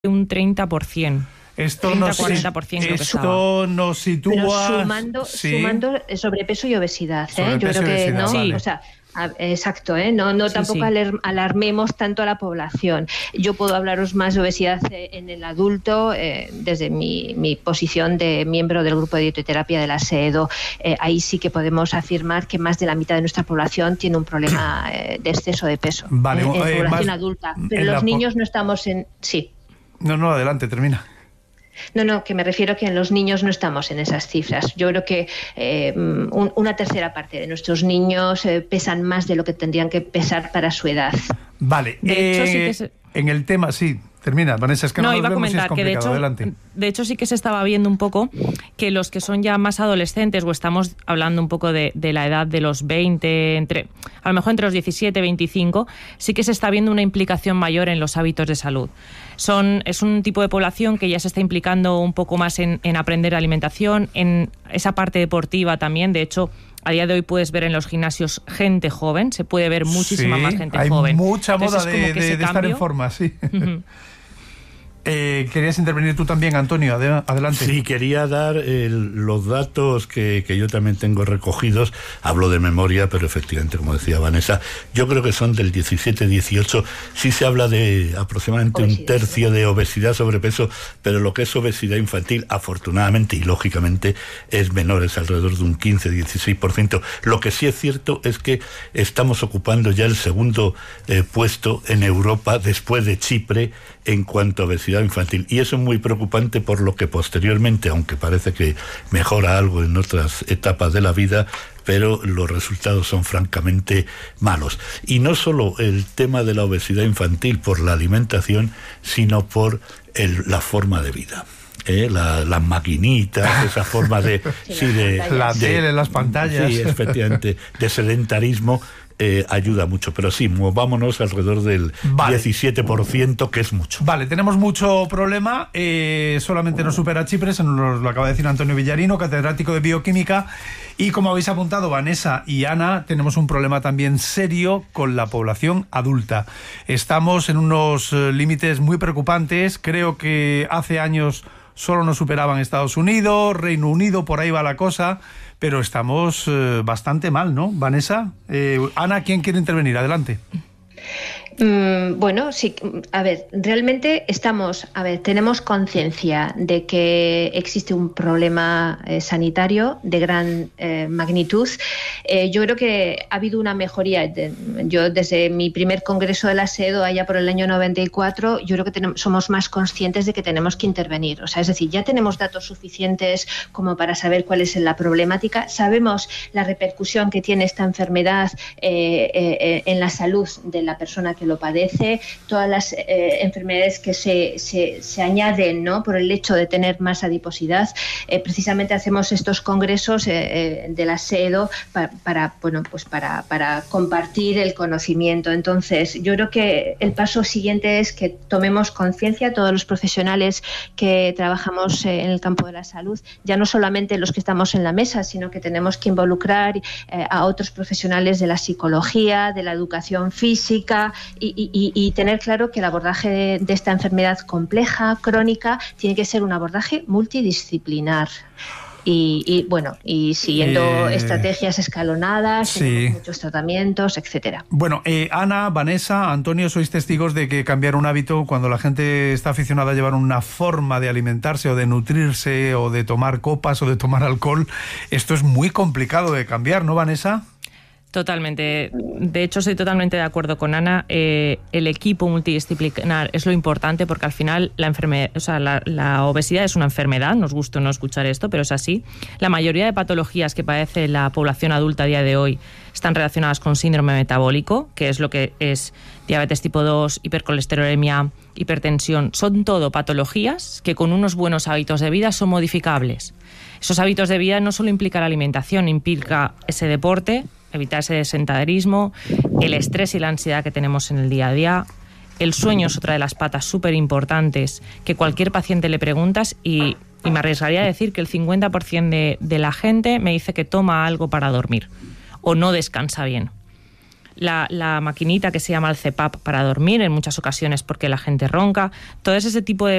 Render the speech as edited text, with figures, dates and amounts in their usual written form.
un 30%. Esto 30-40% nos sitúa... Pero sumando sobrepeso y obesidad, ¿eh? Yo creo que no, vale. O sea, exacto, no tampoco alarmemos tanto a la población. Yo puedo hablaros más de obesidad en el adulto desde mi posición de miembro del grupo de dietoterapia de la SEDO. Ahí sí que podemos afirmar que más de la mitad de nuestra población tiene un problema de exceso de peso, vale, en población adulta. Pero los niños no estamos en... Sí. No, adelante, termina. No, que me refiero que en los niños no estamos en esas cifras. Yo creo que una tercera parte de nuestros niños pesan más de lo que tendrían que pesar para su edad. Vale, de hecho, sí que en el tema, sí. Termina, Vanessa, es que no iba a comentar que de hecho sí que se estaba viendo un poco que los que son ya más adolescentes, o estamos hablando un poco de la edad de los 20, a lo mejor entre los 17 y 25, sí que se está viendo una implicación mayor en los hábitos de salud. Es un tipo de población que ya se está implicando un poco más en aprender alimentación, en esa parte deportiva también. De hecho, a día de hoy puedes ver en los gimnasios gente joven, se puede ver muchísima más gente joven. Hay mucha moda Entonces, de estar en forma, sí. Uh-huh. ¿Querías intervenir tú también, Antonio? Adelante. Sí, quería dar los datos que yo también tengo recogidos. Hablo de memoria, pero efectivamente, como decía Vanessa, yo creo que son del 17-18. Sí se habla de aproximadamente un tercio de obesidad, sobrepeso, pero lo que es obesidad infantil, afortunadamente y lógicamente, es menor, es alrededor de un 15-16%. Lo que sí es cierto es que estamos ocupando ya el segundo puesto en Europa, después de Chipre, en cuanto a obesidad infantil, y eso es muy preocupante, por lo que posteriormente, aunque parece que mejora algo en otras etapas de la vida, pero los resultados son francamente malos. Y no solo el tema de la obesidad infantil por la alimentación, sino por la forma de vida. Las maquinitas, esa forma de la tele, las pantallas, sí, efectivamente, de sedentarismo. Ayuda mucho, pero sí, movámonos alrededor del 17%, que es mucho. Vale, tenemos mucho problema, solamente nos supera Chipre, se nos lo acaba de decir Antonio Villarino, catedrático de bioquímica, y como habéis apuntado Vanessa y Ana, tenemos un problema también serio con la población adulta. Estamos en unos límites muy preocupantes. Creo que hace años solo nos superaban Estados Unidos, Reino Unido, por ahí va la cosa, pero estamos bastante mal, ¿no, Vanessa? Ana, ¿quién quiere intervenir? Adelante. Bueno, sí, a ver, realmente tenemos conciencia de que existe un problema sanitario de gran magnitud. Yo creo que ha habido una mejoría. Yo desde mi primer congreso de la SEDO, allá por el año 94, yo creo que somos más conscientes de que tenemos que intervenir. O sea, es decir, ya tenemos datos suficientes como para saber cuál es la problemática. Sabemos la repercusión que tiene esta enfermedad en la salud de la persona que lo padece, todas las enfermedades que se añaden, ¿no?, por el hecho de tener más adiposidad. Precisamente hacemos estos congresos de la SEDO para compartir el conocimiento. Entonces, yo creo que el paso siguiente es que tomemos conciencia, todos los profesionales que trabajamos en el campo de la salud, ya no solamente los que estamos en la mesa, sino que tenemos que involucrar a otros profesionales de la psicología, de la educación física, y tener claro que el abordaje de esta enfermedad compleja, crónica, tiene que ser un abordaje multidisciplinar. Y siguiendo estrategias escalonadas, sí, muchos tratamientos, etcétera. Bueno, Ana, Vanessa, Antonio, sois testigos de que cambiar un hábito, cuando la gente está aficionada a llevar una forma de alimentarse o de nutrirse o de tomar copas o de tomar alcohol, esto es muy complicado de cambiar, ¿no, Vanessa? Totalmente. De hecho, estoy totalmente de acuerdo con Ana. El equipo multidisciplinar es lo importante, porque al final la obesidad es una enfermedad. Nos gusta no escuchar esto, pero es así. La mayoría de patologías que padece la población adulta a día de hoy están relacionadas con síndrome metabólico, que es lo que es diabetes tipo 2, hipercolesterolemia, hipertensión. Son todo patologías que con unos buenos hábitos de vida son modificables. Esos hábitos de vida no solo implican la alimentación, implica ese deporte, evitar ese sedentarismo, el estrés y la ansiedad que tenemos en el día a día. El sueño es otra de las patas súper importantes que cualquier paciente le preguntas, y me arriesgaría a decir que el 50% de la gente me dice que toma algo para dormir o no descansa bien. la maquinita que se llama el CPAP para dormir, en muchas ocasiones porque la gente ronca. Todo ese tipo de